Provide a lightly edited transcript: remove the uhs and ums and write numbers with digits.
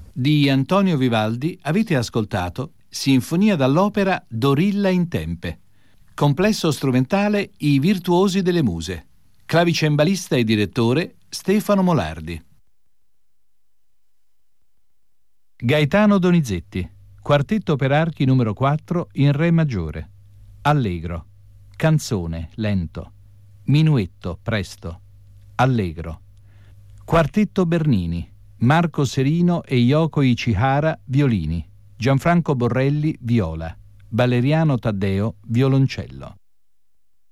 Di Antonio Vivaldi avete ascoltato Sinfonia dall'opera Dorilla in Tempe. Complesso strumentale I Virtuosi delle Muse. Clavicembalista e direttore Stefano Molardi. Gaetano Donizetti. Quartetto per archi numero 4 in Re maggiore. Allegro. Canzone, lento. Minuetto, presto. Allegro. Quartetto Bernini. Marco Serino e Yoko Ichihara, violini. Gianfranco Borrelli, viola. Valeriano Taddeo, violoncello.